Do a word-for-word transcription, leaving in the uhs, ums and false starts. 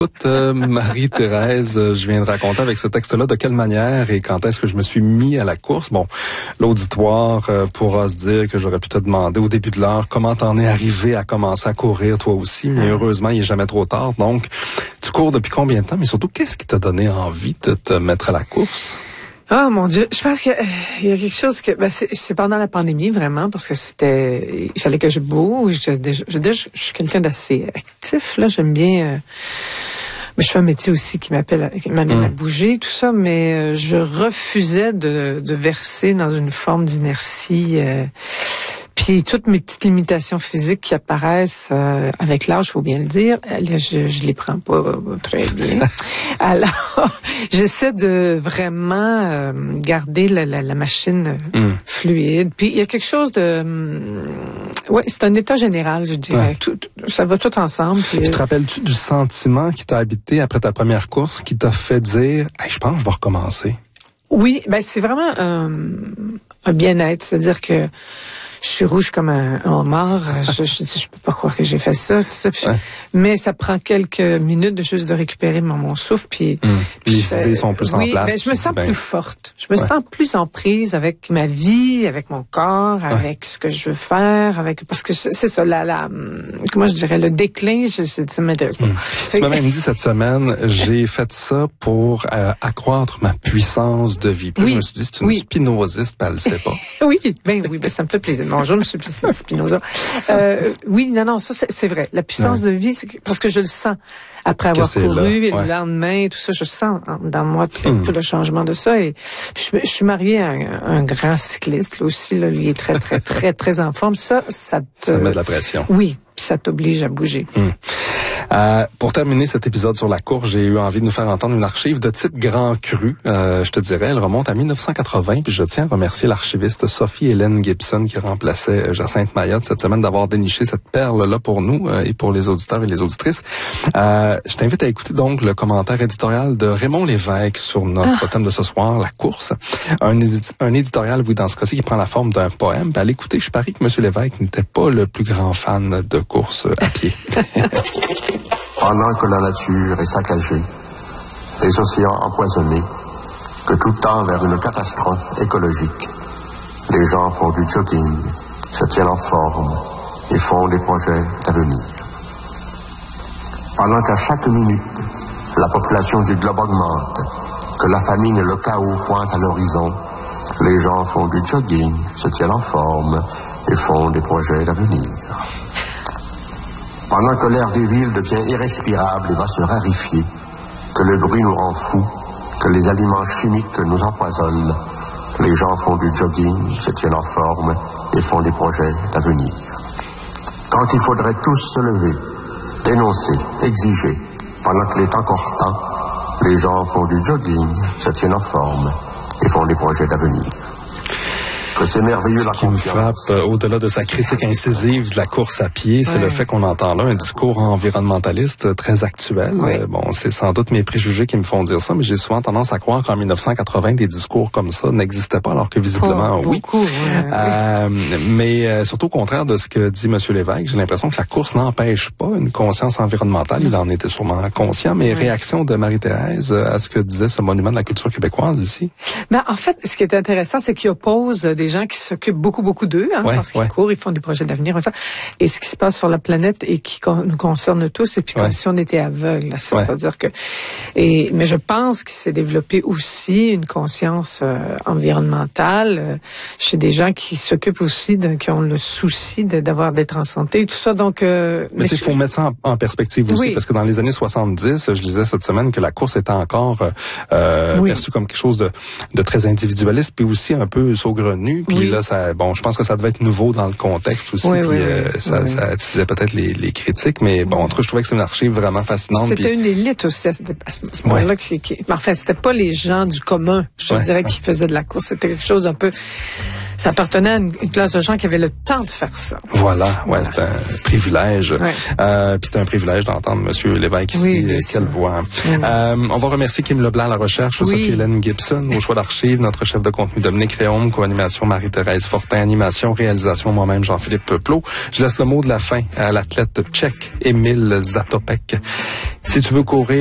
Écoute, euh, Marie-Thérèse, je viens de raconter avec ce texte-là de quelle manière et quand est-ce que je me suis mis à la course. Bon, l'auditoire euh, pourra se dire que j'aurais pu te demander au début de l'heure comment t'en es arrivé à commencer à courir toi aussi, mais heureusement, il est jamais trop tard. Donc, tu cours depuis combien de temps, mais surtout, qu'est-ce qui t'a donné envie de te mettre à la course? Ah, mon Dieu, je pense que euh, il y a quelque chose que ben, c'est, c'est pendant la pandémie vraiment parce que c'était, il fallait que je bouge. Je, je, je, je, je suis quelqu'un d'assez actif là, j'aime bien. Euh, mais je fais un métier aussi qui m'appelle, qui m'amène mmh. à bouger, tout ça, mais euh, je refusais de, de verser dans une forme d'inertie. Euh, Puis toutes mes petites limitations physiques qui apparaissent euh, avec l'âge, faut bien le dire, là, je, je les prends pas euh, très bien. Alors, j'essaie de vraiment euh, garder la, la, la machine euh, mm. fluide. Puis il y a quelque chose de, euh, ouais, c'est un état général, je dirais. Ouais. Tout, ça va tout ensemble. Puis, puis te rappelles-tu du sentiment qui t'a habité après ta première course, qui t'a fait dire, hey, je pense que je vais recommencer? Oui, ben c'est vraiment un, un bien-être, c'est-à-dire que je suis rouge comme un, un homard. Je, je, je peux pas croire que j'ai fait ça, tout ça. Puis, ouais. Mais ça prend quelques minutes de juste de récupérer mon, mon souffle. Puis, mmh. puis les je, idées sont plus oui, en place. Ben, je me sens ben... plus forte. Je me ouais. sens plus en prise avec ma vie, avec mon corps, avec ouais. ce que je veux faire, avec parce que c'est ça, la, la comment je dirais, le déclin, je, ça m'intéresse pas. Mmh. Tu m'as même dit cette semaine, j'ai fait ça pour euh, accroître ma puissance de vie. Puis oui. je me suis dit, c'est une oui. spinoziste, ben, elle le sait pas. oui, ben oui, ben ça me fait plaisir. Bonjour, monsieur Spinoza. Euh, oui, non, non, ça c'est, c'est vrai. La puissance ouais. de vie, c'est parce que je le sens. Après avoir couru, là. et ouais. le lendemain, tout ça, je sens dans moi tout, mm. tout le changement de ça. Et je, je suis mariée à un, un grand cycliste, là aussi, là, lui est très, très, très, très en forme. Ça, ça te... Ça met de la pression. Oui, puis ça t'oblige à bouger. Mm. Euh, pour terminer cet épisode sur la course, j'ai eu envie de nous faire entendre une archive de type Grand Cru. Euh, je te dirais, elle remonte à dix-neuf cent quatre-vingts, puis je tiens à remercier l'archiviste Sophie-Hélène Gibson qui remplaçait Jacinthe Mayotte cette semaine d'avoir déniché cette perle-là pour nous euh, et pour les auditeurs et les auditrices. Euh, je t'invite à écouter donc le commentaire éditorial de Raymond Lévesque sur notre ah. thème de ce soir, la course. Un, édi- un éditorial, oui, dans ce cas-ci, qui prend la forme d'un poème. Puis à l'écouter, je parie que M. Lévesque n'était pas le plus grand fan de course à pied. Pendant que la nature est saccagée, les océans empoisonnés, que tout tend vers une catastrophe écologique, les gens font du jogging, se tiennent en forme et font des projets d'avenir. Pendant qu'à chaque minute, la population du globe augmente, que la famine et le chaos pointent à l'horizon, les gens font du jogging, se tiennent en forme et font des projets d'avenir. Pendant que l'air des villes devient irrespirable et va se raréfier, que le bruit nous rend fous, que les aliments chimiques nous empoisonnent, les gens font du jogging, se tiennent en forme et font des projets d'avenir. Quand il faudrait tous se lever, dénoncer, exiger, pendant qu'il est encore temps, les gens font du jogging, se tiennent en forme et font des projets d'avenir. Que c'est merveilleux Ce la qui me frappe, euh, au-delà de sa critique incisive de la course à pied, c'est ouais. le fait qu'on entend là un discours environnementaliste très actuel. Ouais. Euh, bon, c'est sans doute mes préjugés qui me font dire ça, mais j'ai souvent tendance à croire qu'en dix-neuf cent quatre-vingts, des discours comme ça n'existaient pas, alors que visiblement, oh, oui. Beaucoup, ouais, euh, ouais. Mais euh, surtout au contraire de ce que dit M. Lévesque, j'ai l'impression que la course n'empêche pas une conscience environnementale. Il en était sûrement conscient, mais ouais. réaction de Marie-Thérèse à ce que disait ce monument de la culture québécoise ici? Ben, en fait, ce qui est intéressant, c'est qu'il oppose des gens qui s'occupent beaucoup, beaucoup d'eux, hein, ouais, parce qu'ils ouais. courent, ils font des projets d'avenir, et ça. Et ce qui se passe sur la planète et qui con- nous concerne tous, et puis ouais. comme si on était aveugles, ça, ouais. c'est-à-dire que, et, mais je pense qu'il s'est développé aussi une conscience euh, environnementale euh, chez des gens qui s'occupent aussi, de, qui ont le souci de, d'avoir d'être en santé, tout ça, donc... Euh, mais il faut mettre ça en, en perspective aussi, oui. parce que dans les années soixante-dix, je disais cette semaine que la course était encore euh, oui. perçue comme quelque chose de, de très individualiste, puis aussi un peu saugrenu, puis oui. là, ça, bon, je pense que ça devait être nouveau dans le contexte aussi, oui, puis oui, euh, oui, ça, oui. ça attisait peut-être les, les critiques, mais bon, en tout cas, je trouvais que c'est une archive vraiment fascinante. C'était puis... une élite aussi à ce, à ce moment-là, ouais. qui, qui, enfin, c'était pas les gens du commun, je te ouais, dirais, ouais. qui faisaient de la course, c'était quelque chose d'un peu... ça appartenait à une, une classe de gens qui avaient le temps de faire ça. Voilà, ouais, voilà. C'est un privilège. Ouais. Euh, puis c'est un privilège d'entendre Monsieur Lévesque ici. Oui, Quelle voix. Oui. Euh, on va remercier Kim Leblanc à la recherche, oui. Sophie-Hélène Gibson au choix d'archives, notre chef de contenu Dominique Réaume, co-animation Marie-Thérèse Fortin, animation, réalisation moi-même Jean-Philippe Peuplot. Je laisse le mot de la fin à l'athlète tchèque Emil Zatopek. Si tu veux courir